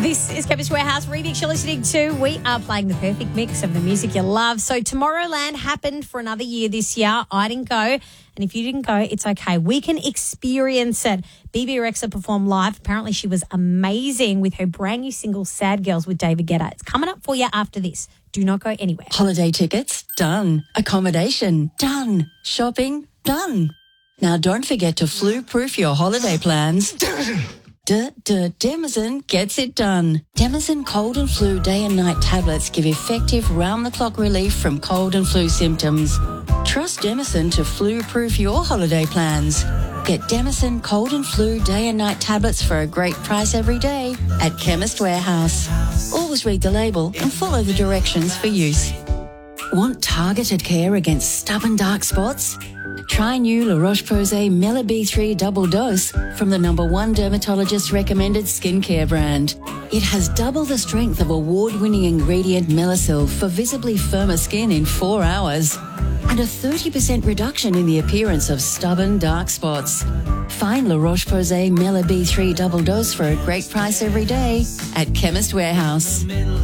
This is Chemist Warehouse remix you're listening to. We are playing the perfect mix of the music you love. So Tomorrowland happened for another year this year. I didn't go. And if you didn't go, it's okay. We can experience it. BB Rexa performed live. Apparently she was amazing with her brand new single, Sad Girls with David Guetta. It's coming up for you after this. Do not go anywhere. Holiday tickets? Done. Accommodation? Done. Shopping? Done. Now don't forget to flu-proof your holiday plans. Demazin gets it done. Demazin cold and flu day and night tablets give effective round-the-clock relief from cold and flu symptoms. Trust Demazin to flu-proof your holiday plans. Get Demazin cold and flu day and night tablets for a great price every day at Chemist Warehouse. Always read the label and follow the directions for use. Want targeted care against stubborn dark spots? Try new La Roche-Posay Mela B3 Double Dose from the #1 dermatologist recommended skincare brand. It has double the strength of award-winning ingredient Melasil for visibly firmer skin in 4 hours and a 30% reduction in the appearance of stubborn dark spots. Find La Roche-Posay Mela B3 Double Dose for a great price every day at Chemist Warehouse.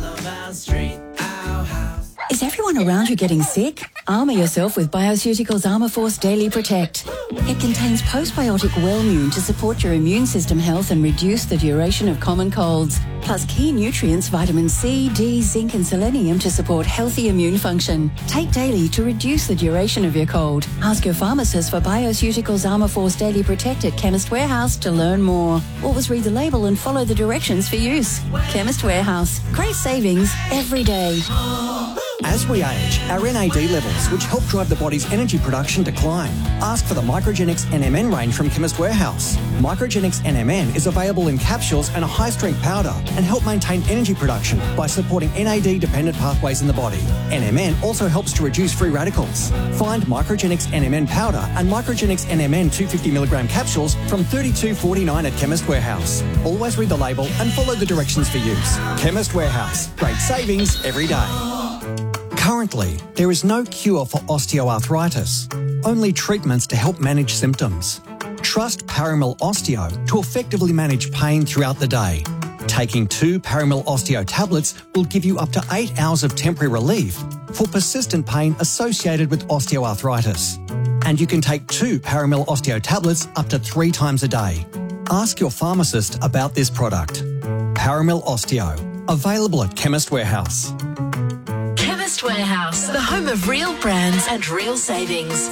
Is everyone around you getting sick? Armour yourself with Bioceuticals Armour Force Daily Protect. It contains postbiotic Wellmune to support your immune system health and reduce the duration of common colds. Plus key nutrients vitamin C, D, zinc and selenium to support healthy immune function. Take daily to reduce the duration of your cold. Ask your pharmacist for Bioceuticals Armour Force Daily Protect at Chemist Warehouse to learn more. Always read the label and follow the directions for use. Chemist Warehouse. Great savings every day. As we age, our NAD levels, which help drive the body's energy production, decline. Ask for the Microgenics NMN range from Chemist Warehouse. Microgenics NMN is available in capsules and a high-strength powder and help maintain energy production by supporting NAD-dependent pathways in the body. NMN also helps to reduce free radicals. Find Microgenics NMN powder and Microgenics NMN 250mg capsules from $32.49 at Chemist Warehouse. Always read the label and follow the directions for use. Chemist Warehouse. Great savings every day. Currently, there is no cure for osteoarthritis, only treatments to help manage symptoms. Trust Paramil Osteo to effectively manage pain throughout the day. Taking 2 Paramil Osteo tablets will give you up to 8 hours of temporary relief for persistent pain associated with osteoarthritis. And you can take 2 Paramil Osteo tablets up to 3 times a day. Ask your pharmacist about this product. Paramil Osteo, available at Chemist Warehouse. Chemist Warehouse, the home of real brands and real savings.